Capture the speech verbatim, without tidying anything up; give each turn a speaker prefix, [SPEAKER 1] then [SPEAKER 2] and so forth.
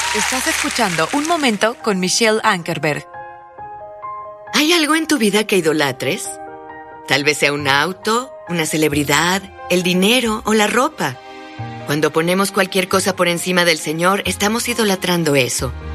[SPEAKER 1] Estás escuchando Un Momento con Michelle Ankerberg.
[SPEAKER 2] ¿Hay algo en tu vida que idolatres? Tal vez sea un auto, una celebridad, el dinero o la ropa. Cuando ponemos cualquier cosa por encima del Señor, estamos idolatrando eso.